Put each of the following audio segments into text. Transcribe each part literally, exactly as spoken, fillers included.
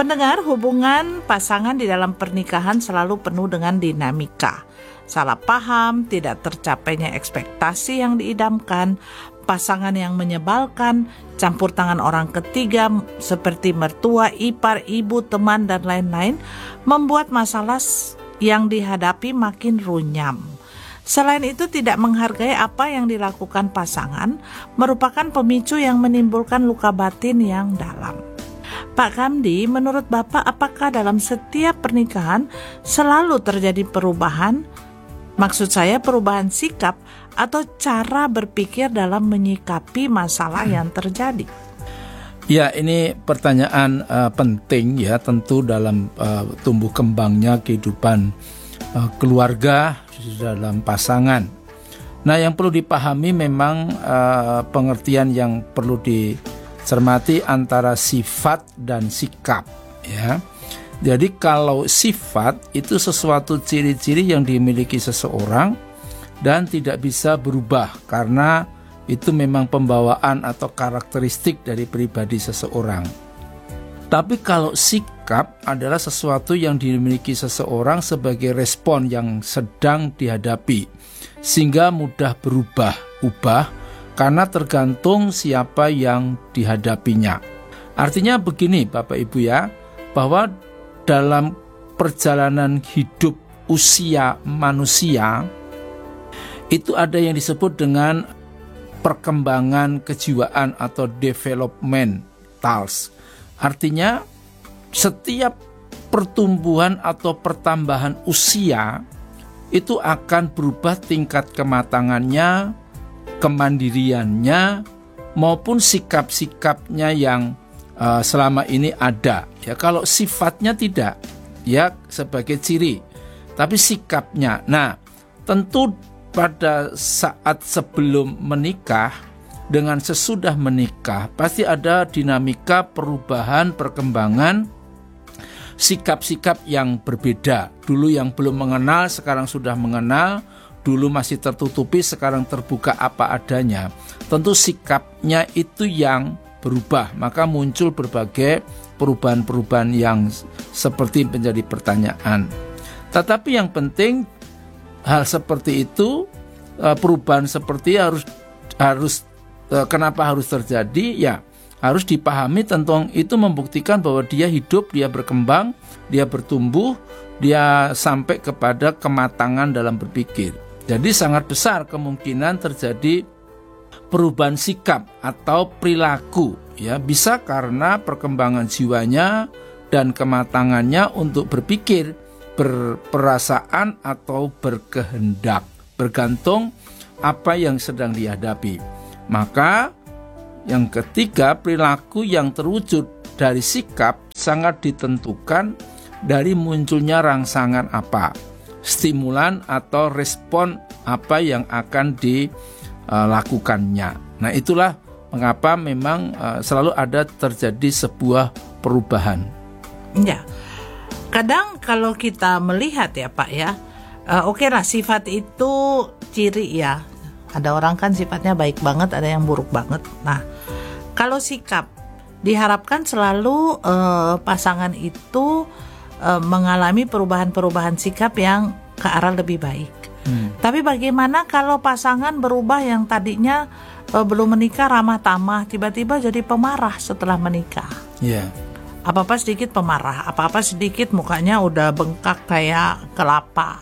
Pendengar, hubungan pasangan di dalam pernikahan selalu penuh dengan dinamika. Salah paham, tidak tercapainya ekspektasi yang diidamkan, pasangan yang menyebalkan, campur tangan orang ketiga seperti mertua, ipar, ibu, teman, dan lain-lain membuat masalah yang dihadapi makin runyam. Selain itu, tidak menghargai apa yang dilakukan pasangan merupakan pemicu yang menimbulkan luka batin yang dalam. Pak Kamdi, menurut Bapak, apakah dalam setiap pernikahan selalu terjadi perubahan? Maksud saya perubahan sikap atau cara berpikir dalam menyikapi masalah yang terjadi. Ya, ini pertanyaan uh, penting ya, tentu dalam uh, tumbuh kembangnya kehidupan uh, keluarga dalam pasangan. Nah, yang perlu dipahami memang uh, pengertian yang perlu dicermati antara sifat dan sikap ya. Jadi kalau sifat itu sesuatu ciri-ciri yang dimiliki seseorang dan tidak bisa berubah karena itu memang pembawaan atau karakteristik dari pribadi seseorang. Tapi kalau sikap adalah sesuatu yang dimiliki seseorang sebagai respon yang sedang dihadapi, sehingga mudah berubah-ubah karena tergantung siapa yang dihadapinya. Artinya begini Bapak Ibu ya, bahwa dalam perjalanan hidup usia manusia itu ada yang disebut dengan perkembangan kejiwaan atau developmentals. Artinya setiap pertumbuhan atau pertambahan usia itu akan berubah tingkat kematangannya, kemandiriannya maupun sikap-sikapnya yang uh, selama ini ada. Ya, kalau sifatnya tidak, ya sebagai ciri, tapi sikapnya. Nah, tentu pada saat sebelum menikah dengan sesudah menikah pasti ada dinamika perubahan, perkembangan sikap-sikap yang berbeda. Dulu yang belum mengenal, sekarang sudah mengenal. Dulu masih tertutupi, sekarang terbuka apa adanya. Tentu sikapnya itu yang berubah, maka muncul berbagai perubahan-perubahan yang seperti menjadi pertanyaan. Tetapi yang penting hal seperti itu, perubahan seperti harus harus kenapa harus terjadi? Ya, harus dipahami tentang itu membuktikan bahwa dia hidup, dia berkembang, dia bertumbuh, dia sampai kepada kematangan dalam berpikir. Jadi sangat besar kemungkinan terjadi perubahan sikap atau perilaku, ya, bisa karena perkembangan jiwanya dan kematangannya untuk berpikir, berperasaan atau berkehendak, bergantung apa yang sedang dihadapi. Maka yang ketiga, perilaku yang terwujud dari sikap sangat ditentukan dari munculnya rangsangan apa, stimulan atau respon apa yang akan dilakukannya. Nah, itulah mengapa memang uh, selalu ada terjadi sebuah perubahan. Ya, kadang kalau kita melihat ya Pak ya, uh, oke okay lah sifat itu ciri ya. Ada orang kan sifatnya baik banget, ada yang buruk banget. Nah, kalau sikap diharapkan selalu uh, pasangan itu uh, mengalami perubahan-perubahan sikap yang ke arah lebih baik. Hmm. Tapi bagaimana kalau pasangan berubah yang tadinya uh, belum menikah ramah tamah, tiba-tiba jadi pemarah setelah menikah? Iya. Yeah. Apa-apa sedikit pemarah, apa-apa sedikit mukanya udah bengkak kayak kelapa.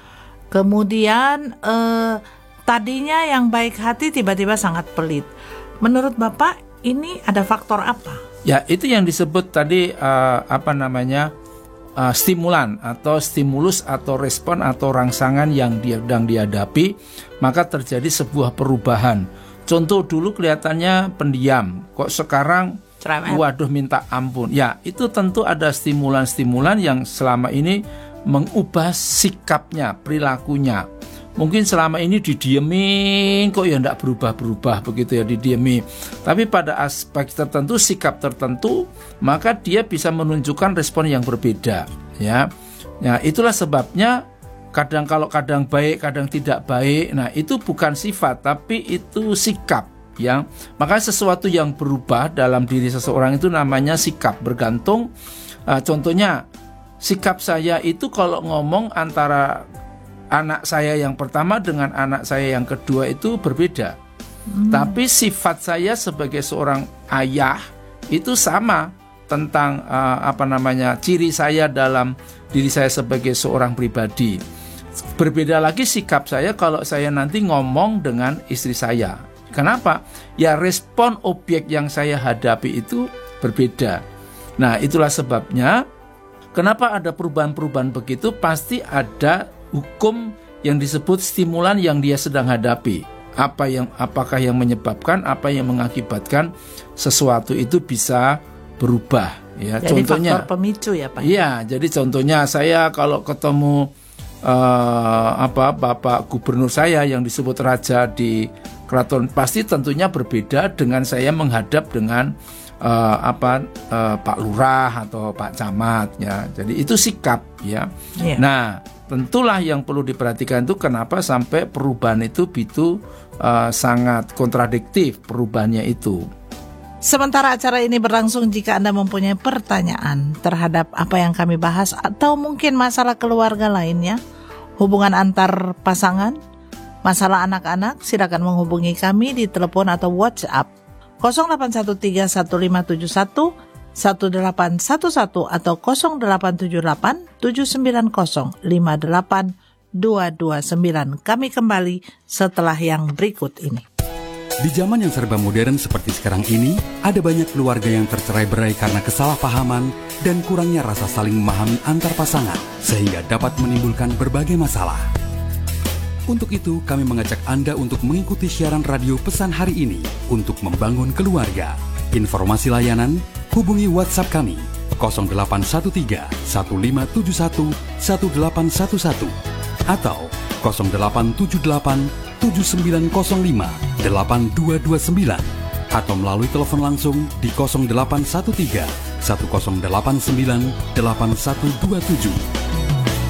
Kemudian uh, tadinya yang baik hati tiba-tiba sangat pelit. Menurut Bapak ini ada faktor apa? Ya, itu yang disebut tadi uh, apa namanya uh, stimulan atau stimulus atau respon atau rangsangan yang sedang dihadapi, maka terjadi sebuah perubahan. Contoh dulu kelihatannya pendiam, kok sekarang cerewet, waduh minta ampun. Ya, itu tentu ada stimulan-stimulan yang selama ini mengubah sikapnya, perilakunya. Mungkin selama ini didiemin kok ya enggak berubah-berubah begitu ya, didiemi. Tapi pada aspek tertentu, sikap tertentu, maka dia bisa menunjukkan respon yang berbeda ya. Nah, itulah sebabnya kadang kalau kadang baik, kadang tidak baik. Nah, itu bukan sifat tapi itu sikap ya. Maka sesuatu yang berubah dalam diri seseorang itu namanya sikap, bergantung Uh, contohnya, sikap saya itu kalau ngomong antara anak saya yang pertama dengan anak saya yang kedua itu berbeda. Hmm. Tapi sifat saya sebagai seorang ayah itu sama tentang uh, apa namanya ciri saya dalam diri saya sebagai seorang pribadi. Berbeda lagi sikap saya kalau saya nanti ngomong dengan istri saya. Kenapa? Ya respon objek yang saya hadapi itu berbeda. Nah, itulah sebabnya kenapa ada perubahan-perubahan begitu, pasti ada hukum yang disebut stimulan yang dia sedang hadapi. Apa yang apakah yang menyebabkan, apa yang mengakibatkan sesuatu itu bisa berubah, ya. Jadi contohnya faktor pemicu ya Pak. Iya, jadi contohnya saya kalau ketemu uh, apa Bapak Gubernur saya yang disebut raja di keraton, pasti tentunya berbeda dengan saya menghadap dengan uh, apa uh, Pak Lurah atau Pak Camat, ya. Jadi itu sikap, ya. Yeah. Nah, tentulah yang perlu diperhatikan itu kenapa sampai perubahan itu begitu uh, sangat kontradiktif perubahannya itu. Sementara acara ini berlangsung, jika Anda mempunyai pertanyaan terhadap apa yang kami bahas atau mungkin masalah keluarga lainnya, hubungan antar pasangan, masalah anak-anak, silakan menghubungi kami di telepon atau WhatsApp nol delapan satu tiga satu lima tujuh satu satu delapan satu satu atau nol delapan tujuh delapan tujuh sembilan nol lima delapan dua dua sembilan. Kami kembali setelah yang berikut ini. Di zaman yang serba modern seperti sekarang ini, ada banyak keluarga yang tercerai-berai karena kesalahpahaman dan kurangnya rasa saling memahami antar pasangan, sehingga dapat menimbulkan berbagai masalah. Untuk itu, kami mengajak Anda untuk mengikuti siaran radio pesan hari ini untuk membangun keluarga. Informasi layanan, hubungi WhatsApp kami nol delapan satu tiga satu lima tujuh satu satu delapan satu satu atau nol delapan tujuh delapan tujuh sembilan nol lima delapan dua dua sembilan atau melalui telepon langsung di nol delapan satu tiga satu nol delapan sembilan delapan satu dua tujuh.